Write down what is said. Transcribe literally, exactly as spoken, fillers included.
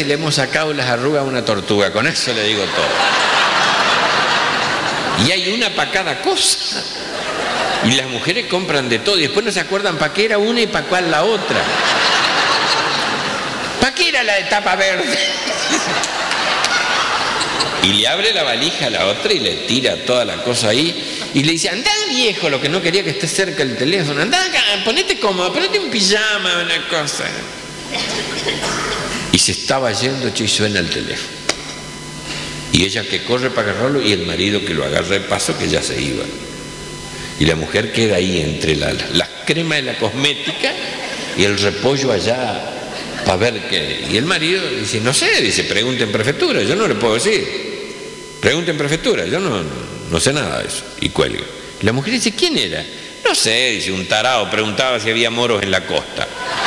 si le hemos sacado las arrugas a una tortuga, con eso le digo todo. Y hay una para cada cosa. Y las mujeres compran de todo y después no se acuerdan para qué era una y para cuál la otra. ¿Para qué era la de tapa verde? Y le abre la valija a la otra y le tira toda la cosa ahí. Y le dice, andá viejo, lo que no quería que esté cerca el teléfono. Andá acá, ponete cómodo, ponete un pijama, una cosa. Y se estaba yendo, y suena el teléfono. Y ella que corre para agarrarlo y el marido que lo agarra de paso que ya se iba. Y la mujer queda ahí entre la, las cremas de la cosmética y el repollo allá para ver qué. Y el marido dice, no sé, dice, pregunten en prefectura, yo no le puedo decir. Pregunten en prefectura, yo no, no sé nada de eso. Y cuelga. Y la mujer dice, ¿quién era? No sé, dice, un tarado, preguntaba si había moros en la costa.